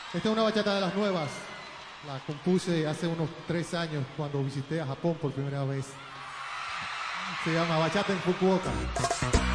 Esta es una bachata de las nuevas. La compuse hace unos 3 años cuando visité a Japón por primera vez. Se llama Bachata en Fukuoka.